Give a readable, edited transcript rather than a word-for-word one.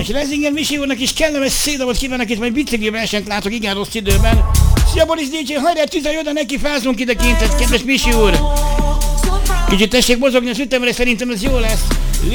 És Rezinger Misi úrnak is kellemes szédavot kívánok, itt majd bicikli versenyt látok igen rossz időben. Szia Boris DJ, hajrá tüzelj oda, neki fázunk ide kint, kedves Misi úr. Kicsit tessék mozogni az ütemre, szerintem ez jó lesz.